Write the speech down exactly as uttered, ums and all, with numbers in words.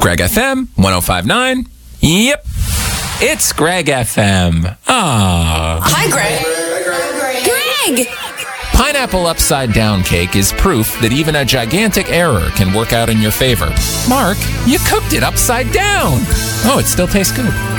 Greg F M, one oh five point nine. Yep, it's Greg F M. Ah. Hi, Greg. Greg! Pineapple upside down cake is proof that even a gigantic error can work out in your favor. Mark, you cooked it upside down. Oh, it still tastes good.